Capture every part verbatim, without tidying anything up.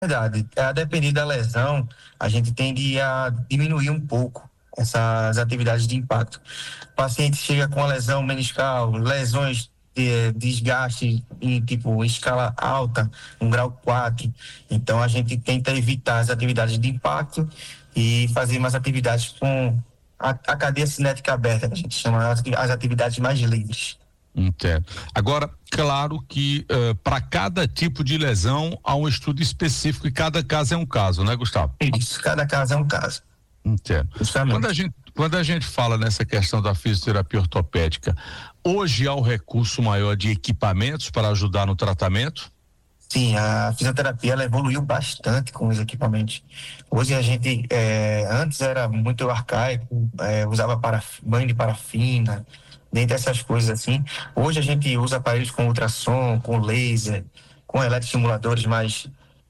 Verdade. A depender da lesão, a gente tende a diminuir um pouco essas atividades de impacto. O paciente chega com a lesão meniscal, lesões de desgaste em tipo em escala alta, um grau quatro. Então a gente tenta evitar as atividades de impacto e fazer mais atividades com a, a cadeia cinética aberta, que a gente chama as, as atividades mais livres. Entendo. Agora, claro que uh, para cada tipo de lesão há um estudo específico e cada caso é um caso, né, Gustavo? Isso, cada caso é um caso. Entendo. Quando a gente, quando a gente fala nessa questão da fisioterapia ortopédica, hoje há um recurso maior de equipamentos para ajudar no tratamento? Sim, a fisioterapia ela evoluiu bastante com os equipamentos. Hoje a gente, é, antes era muito arcaico, é, usava paraf, banho de parafina, dentre essas coisas assim. Hoje a gente usa aparelhos com ultrassom, com laser, com eletroestimuladores mais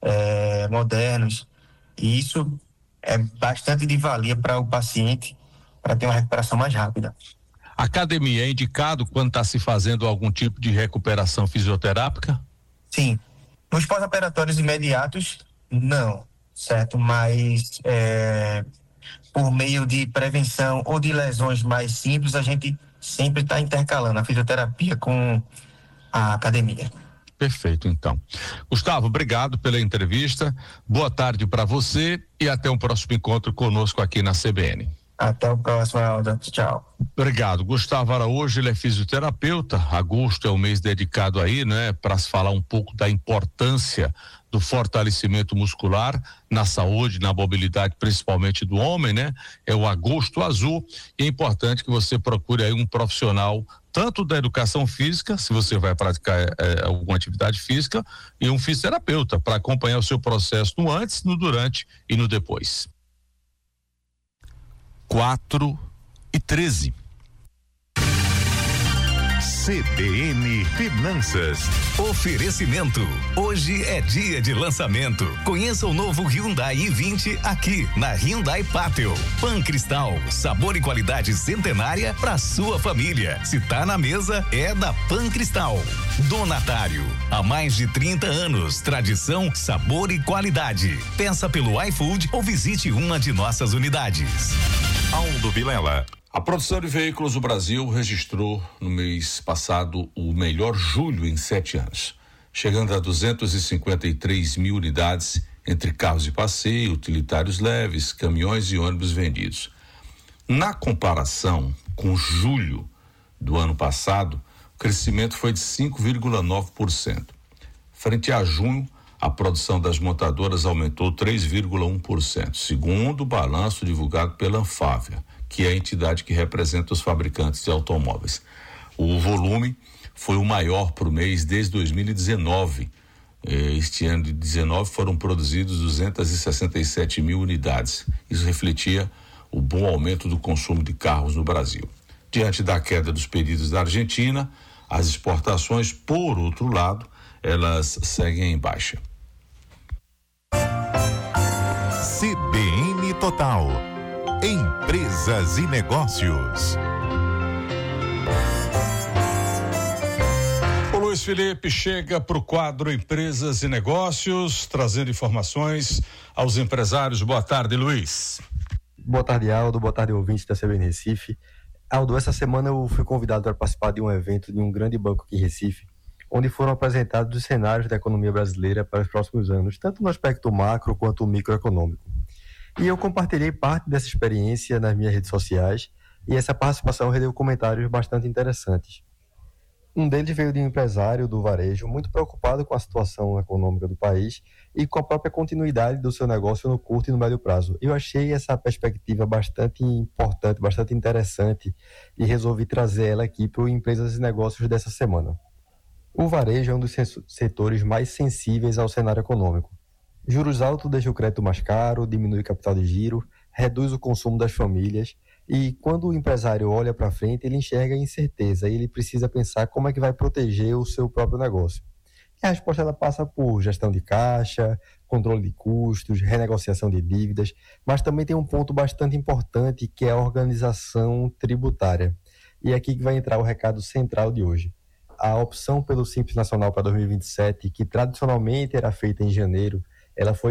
é, modernos. E isso é bastante de valia para o paciente, para ter uma recuperação mais rápida. Academia é indicado quando está se fazendo algum tipo de recuperação fisioterápica? Sim. Nos pós-operatórios imediatos, não, certo? Mas é, por meio de prevenção ou de lesões mais simples, a gente sempre está intercalando a fisioterapia com a academia. Perfeito, então. Gustavo, obrigado pela entrevista. Boa tarde para você e até um próximo encontro conosco aqui na C B N. Até o próximo, Alda. Tchau. Obrigado. Gustavo Araújo, ele é fisioterapeuta. Agosto é o mês dedicado aí, né, para se falar um pouco da importância do fortalecimento muscular na saúde, na mobilidade, principalmente do homem, né? É o Agosto Azul e é importante que você procure aí um profissional tanto da educação física, se você vai praticar é, alguma atividade física, e um fisioterapeuta para acompanhar o seu processo no antes, no durante e no depois. Quatro e treze. C B N Finanças. Oferecimento. Hoje é dia de lançamento. Conheça o novo Hyundai i vinte aqui na Hyundai Pátio. Pancristal, sabor e qualidade centenária para sua família. Se tá na mesa, é da Pancristal. Donatário, há mais de trinta anos, tradição, sabor e qualidade. Peça pelo iFood ou visite uma de nossas unidades. Aldo Vilela. A produção de veículos do Brasil registrou no mês passado o melhor julho em sete anos, chegando a duzentos e cinquenta e três mil unidades entre carros de passeio, utilitários leves, caminhões e ônibus vendidos. Na comparação com julho do ano passado, o crescimento foi de cinco vírgula nove por cento. Frente a junho, a produção das montadoras aumentou três vírgula um por cento, segundo o balanço divulgado pela Anfávia, que é a entidade que representa os fabricantes de automóveis. O volume foi o maior por mês desde dois mil e dezenove. Este ano de dezenove foram produzidos duzentos e sessenta e sete mil unidades. Isso refletia o bom aumento do consumo de carros no Brasil. Diante da queda dos pedidos da Argentina, as exportações, por outro lado, elas seguem em baixa. C B N Total. Empresas e negócios. O Luiz Felipe chega para o quadro Empresas e Negócios, trazendo informações aos empresários. Boa tarde, Luiz. Boa tarde, Aldo. Boa tarde, ouvintes da C B N Recife. Aldo, essa semana eu fui convidado para participar de um evento de um grande banco aqui em Recife, onde foram apresentados os cenários da economia brasileira para os próximos anos, tanto no aspecto macro quanto microeconômico. E eu compartilhei parte dessa experiência nas minhas redes sociais e essa participação rendeu comentários bastante interessantes. Um deles veio de um empresário do varejo muito preocupado com a situação econômica do país e com a própria continuidade do seu negócio no curto e no médio prazo. Eu achei essa perspectiva bastante importante, bastante interessante e resolvi trazer ela aqui para o Empresas e Negócios dessa semana. O varejo é um dos setores mais sensíveis ao cenário econômico. Juros altos deixam o crédito mais caro, diminui o capital de giro, reduz o consumo das famílias e quando o empresário olha para frente, ele enxerga a incerteza e ele precisa pensar como é que vai proteger o seu próprio negócio. E a resposta ela passa por gestão de caixa, controle de custos, renegociação de dívidas, mas também tem um ponto bastante importante que é a organização tributária. E é aqui que vai entrar o recado central de hoje. A opção pelo Simples Nacional para dois mil e vinte e sete, que tradicionalmente era feita em janeiro, ela foi